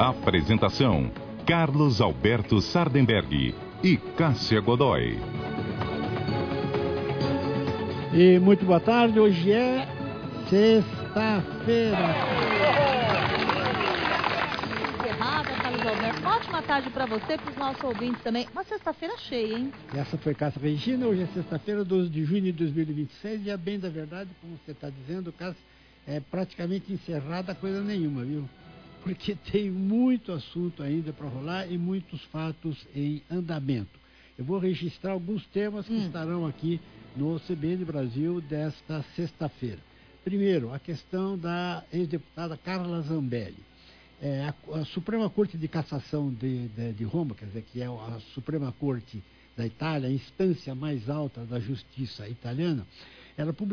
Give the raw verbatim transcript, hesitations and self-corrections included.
Apresentação: Carlos Alberto Sardenberg e Cássia Godoy. E muito boa tarde, hoje é sexta-feira. Encerrada, Carlos Alberto. Uma ótima tarde para você, para os nossos ouvintes também. Uma sexta-feira cheia, hein? Essa foi Cássia Regina, hoje é sexta-feira, doze de junho de dois mil e vinte e seis, e a bem da verdade, como você está dizendo, Cássia, é praticamente encerrada coisa nenhuma, viu? Porque tem muito assunto ainda para rolar e muitos fatos em andamento. Eu vou registrar alguns temas que hum. estarão aqui no C B N Brasil desta sexta-feira. Primeiro, a questão da ex-deputada Carla Zambelli. É, a, a Suprema Corte de Cassação de, de, de Roma, quer dizer, que é a Suprema Corte da Itália, a instância mais alta da justiça italiana, ela publicou